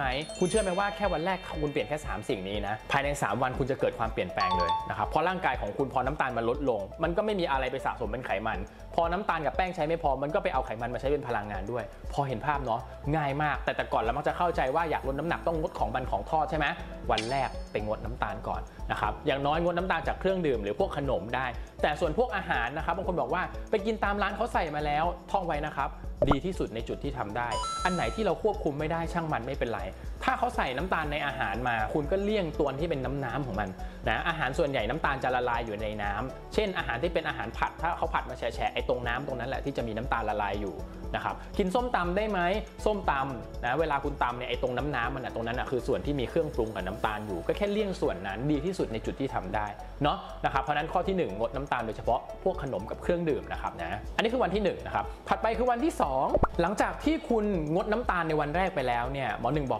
ไหมคุณเชื่อไหมว่าแค่วันแรกคุณเปลี่ยนแค่3สิ่งนี้นะภายใน3วันคุณจะเกิดความเปลี่ยนแปลงเลยนะครับเพราะร่างกายของคุณพอน้ำตาลมันลดลงมันก็ไม่มีอะไรไปสะสมเป็นไขมันพอน้ำตาลกับแป้งใช้ไม่พอมันก็ไปเอาไขมันมาใช้เป็นพลังงานด้วยพอเห็นภาพเนาะง่ายมากแต่ก่อนเรามักจะเข้าใจว่าอยากลดน้ำหนักต้องงดของมันของทอดใช่ไหมวันแรกไปงดน้ำตาลก่อนนะครับอย่างน้อยงดน้ำตาลจากเครื่องดื่มหรือพวกขนมได้แต่ส่วนพวกอาหารนะครับบางคนบอกว่าไปกินตามร้านเขาใส่มาแล้วท่องไว้นะครับดีที่สุดในจุดที่ทำได้อันไหนที่เราควบคุมไม่ได้ช่างมันไม่เป็นไรถ้าเขาใส่น้ำตาลในอาหารมาคุณก็เลี่ยงตัวที่เป็นน้ำของมันนะอาหารส่วนใหญ่น้ำตาลจะละลายอยู่ในน้ำเช่นอาหารที่เป็นอาหารผัดถ้าเขาผัดมาแฉะไอ้ตรงน้ำตรงนั้นแหละที่จะมีน้ำตาลละลายอยู่นะครับกินส้มตำได้ไหมส้มตำนะเวลาคุณตำเนี่ยไอ้ตรงน้ำมันตรงนั้นคือส่วนที่มีเครื่องปรุงกับน้ำตาลอยู่ก็แค่เลี่ยงส่วนนั้นดีที่สุดในจุดที่ทำได้เนาะนะครับเพราะนั้นข้อที่1งดน้ำตาลโดยเฉพาะพวกขนมกับเครื่องดื่มนะครับนะอันนี้คือวันที่1นะครับถัดไปคือวันที่2หลังจากที่คุณงดน้ำตาลในวันแรกไปแล้วเนี่ยหมอ1บอก